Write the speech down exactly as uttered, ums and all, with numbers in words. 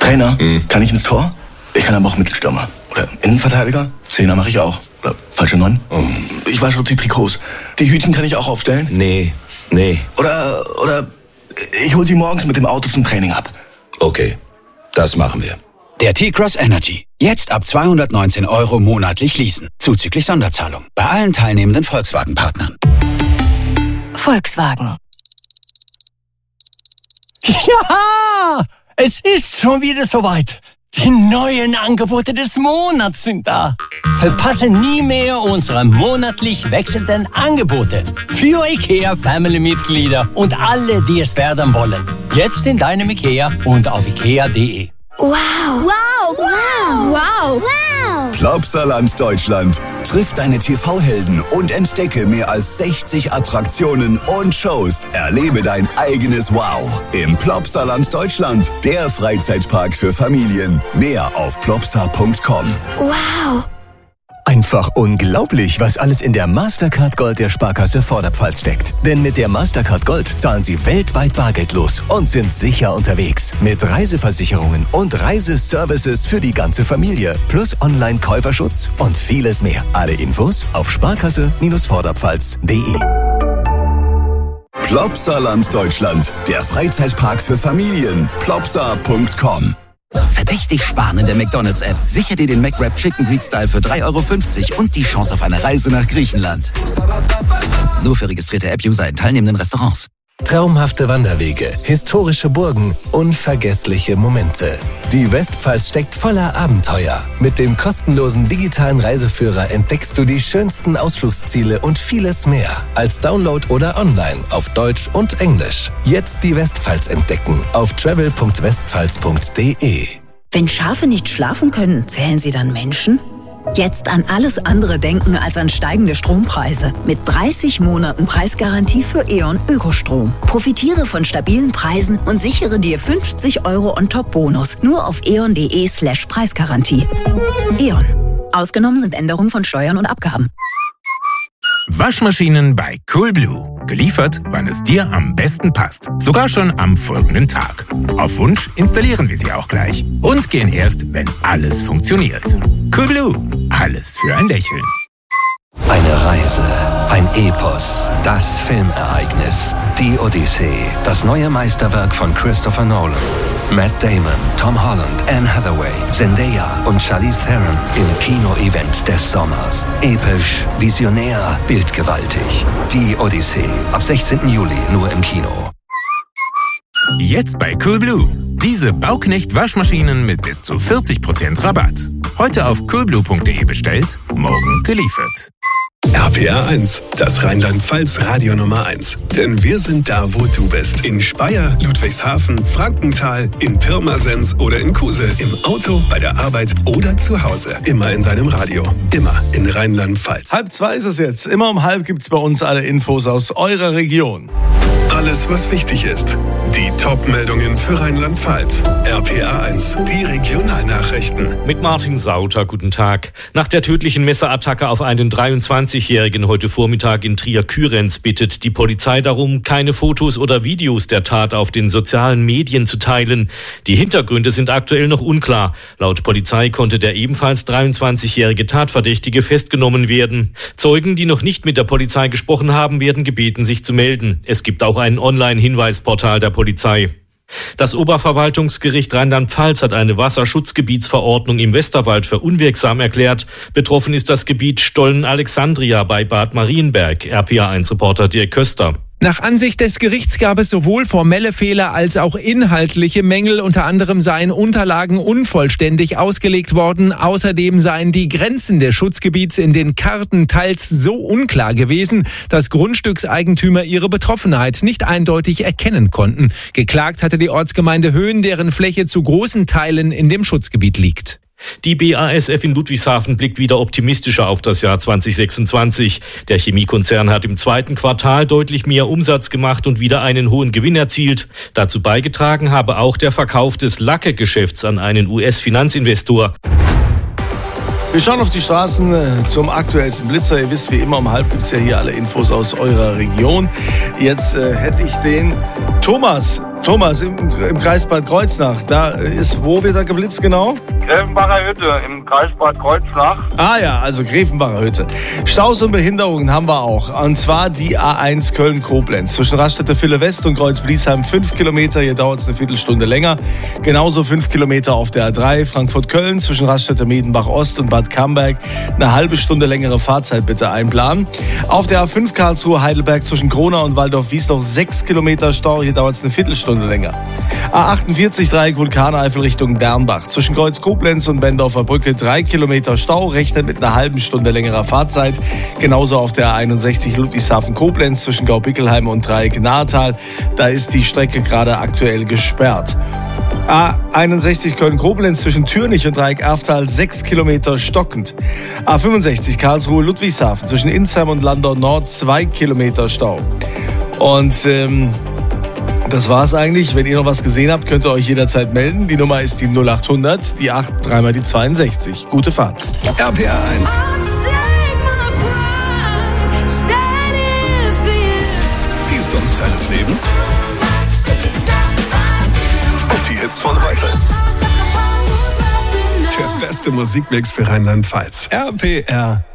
Trainer, hm. kann ich ins Tor? Ich kann aber auch Mittelstürmer. Oder Innenverteidiger? Zehner mache ich auch. Oder falsche Neun? Oh. Ich wasche auch die Trikots. Die Hütchen kann ich auch aufstellen? Nee, nee. Oder, oder ich hol sie morgens mit dem Auto zum Training ab. Okay, das machen wir. Der T-Cross Energy. Jetzt ab zweihundertneunzehn Euro monatlich leasen. Zuzüglich Sonderzahlung. Bei allen teilnehmenden Volkswagen-Partnern. Volkswagen. Ja! Es ist schon wieder soweit. Die neuen Angebote des Monats sind da. Verpasse nie mehr unsere monatlich wechselnden Angebote. Für IKEA Family-Mitglieder und alle, die es werden wollen. Jetzt in deinem IKEA und auf ikea punkt de. Wow. Wow. Wow. Wow. Wow. Plopsaland Deutschland. Triff deine T V-Helden und entdecke mehr als sechzig Attraktionen und Shows. Erlebe dein eigenes Wow im Plopsaland Deutschland. Der Freizeitpark für Familien. Mehr auf plopsa punkt com. Wow. Einfach unglaublich, was alles in der Mastercard Gold der Sparkasse Vorderpfalz steckt. Denn mit der Mastercard Gold zahlen Sie weltweit bargeldlos und sind sicher unterwegs. Mit Reiseversicherungen und Reiseservices für die ganze Familie. Plus Online-Käuferschutz und vieles mehr. Alle Infos auf sparkasse Vorderpfalz punkt de. Plopsaland Deutschland. Der Freizeitpark für Familien. plopsa punkt com. Verdächtig sparen in der McDonald's-App. Sicher dir den McWrap Chicken Greek Style für drei Euro fünfzig und die Chance auf eine Reise nach Griechenland. Nur für registrierte App-User in teilnehmenden Restaurants. Traumhafte Wanderwege, historische Burgen, unvergessliche Momente. Die Westpfalz steckt voller Abenteuer. Mit dem kostenlosen digitalen Reiseführer entdeckst du die schönsten Ausflugsziele und vieles mehr. Als Download oder online auf Deutsch und Englisch. Jetzt die Westpfalz entdecken auf travel punkt westpfalz punkt de. Wenn Schafe nicht schlafen können, zählen sie dann Menschen? Jetzt an alles andere denken als an steigende Strompreise. Mit dreißig Monaten Preisgarantie für E.ON Ökostrom. Profitiere von stabilen Preisen und sichere dir fünfzig Euro On-Top-Bonus. Nur auf eon punkt de slash Preisgarantie. E.ON. Ausgenommen sind Änderungen von Steuern und Abgaben. Waschmaschinen bei Coolblue. Geliefert, wann es dir am besten passt. Sogar schon am folgenden Tag. Auf Wunsch installieren wir sie auch gleich. Und gehen erst, wenn alles funktioniert. Coolblue. Alles für ein Lächeln. Eine Reise, ein Epos, das Filmereignis, die Odyssee, das neue Meisterwerk von Christopher Nolan. Matt Damon, Tom Holland, Anne Hathaway, Zendaya und Charlize Theron im Kino-Event des Sommers. Episch, visionär, bildgewaltig. Die Odyssee, ab sechzehnten Juli nur im Kino. Jetzt bei Coolblue. Diese Bauknecht-Waschmaschinen mit bis zu vierzig Prozent Rabatt. Heute auf coolblue punkt de bestellt, morgen geliefert. R P R eins, das Rheinland-Pfalz Radio Nummer eins. Denn wir sind da, wo du bist. In Speyer, Ludwigshafen, Frankenthal, in Pirmasens oder in Kusel. Im Auto, bei der Arbeit oder zu Hause. Immer in deinem Radio. Immer in Rheinland-Pfalz. Halb zwei ist es jetzt. Immer um halb gibt's bei uns alle Infos aus eurer Region. Alles, was wichtig ist. Die Top-Meldungen für Rheinland-Pfalz. R P R eins, die Regionalnachrichten. Mit Martin Sauter, guten Tag. Nach der tödlichen Messerattacke auf einen dreiundzwanzigjährigen heute Vormittag in Trier-Kürenz bittet die Polizei darum, keine Fotos oder Videos der Tat auf den sozialen Medien zu teilen. Die Hintergründe sind aktuell noch unklar. Laut Polizei konnte der ebenfalls dreiundzwanzigjährige Tatverdächtige festgenommen werden. Zeugen, die noch nicht mit der Polizei gesprochen haben, werden gebeten, sich zu melden. Es gibt auch ein Online-Hinweisportal der Polizei. Das Oberverwaltungsgericht Rheinland-Pfalz hat eine Wasserschutzgebietsverordnung im Westerwald für unwirksam erklärt. Betroffen ist das Gebiet Stollen-Alexandria bei Bad Marienberg. R P R eins Reporter Dirk Köster. Nach Ansicht des Gerichts gab es sowohl formelle Fehler als auch inhaltliche Mängel. Unter anderem seien Unterlagen unvollständig ausgelegt worden. Außerdem seien die Grenzen des Schutzgebiets in den Karten teils so unklar gewesen, dass Grundstückseigentümer ihre Betroffenheit nicht eindeutig erkennen konnten. Geklagt hatte die Ortsgemeinde Höhen, deren Fläche zu großen Teilen in dem Schutzgebiet liegt. Die B A S F in Ludwigshafen blickt wieder optimistischer auf das Jahr zwanzig sechsundzwanzig. Der Chemiekonzern hat im zweiten Quartal deutlich mehr Umsatz gemacht und wieder einen hohen Gewinn erzielt. Dazu beigetragen habe auch der Verkauf des Lacke-Geschäfts an einen U S-Finanzinvestor. Wir schauen auf die Straßen zum aktuellsten Blitzer. Ihr wisst, wie immer um halb gibt es ja hier alle Infos aus eurer Region. Jetzt äh, hätte ich den Thomas Thomas, im, im Kreis Bad Kreuznach, da ist, wo wird da geblitzt genau? Gräfenbacher Hütte im Kreis Bad Kreuznach. Ah ja, also Gräfenbacher Hütte. Staus und Behinderungen haben wir auch. Und zwar die A eins Köln-Koblenz. Zwischen Raststätte Ville West und Kreuz-Bliesheim fünf Kilometer. Hier dauert es eine Viertelstunde länger. Genauso fünf Kilometer auf der A drei. Frankfurt-Köln zwischen Raststätte Medenbach-Ost und Bad Camberg. Eine halbe Stunde längere Fahrzeit bitte einplanen. Auf der A fünf Karlsruhe-Heidelberg zwischen Kronau und Waldorf-Wiesloch sechs Kilometer Stau. Hier dauert es eine Viertelstunde länger. A achtundvierzig Dreieck Vulkaneifel Richtung Dernbach. Zwischen Kreuz Koblenz und Bendorfer Brücke drei Kilometer Stau, rechnet mit einer halben Stunde längerer Fahrzeit. Genauso auf der A einundsechzig Ludwigshafen-Koblenz zwischen Gaubickelheim und Dreieck Nahetal. Da ist die Strecke gerade aktuell gesperrt. A einundsechzig Köln-Koblenz zwischen Türnich und Dreieck Erftal sechs Kilometer stockend. A fünfundsechzig Karlsruhe-Ludwigshafen zwischen Insheim und Landau Nord zwei Kilometer Stau. Und ähm, das war's eigentlich. Wenn ihr noch was gesehen habt, könnt ihr euch jederzeit melden. Die Nummer ist die null acht hundert, die acht, dreimal die zweiundsechzig. Gute Fahrt. R P R eins. Die Songs deines Lebens. Und die Hits von heute. Der beste Musikmix für Rheinland-Pfalz. R P R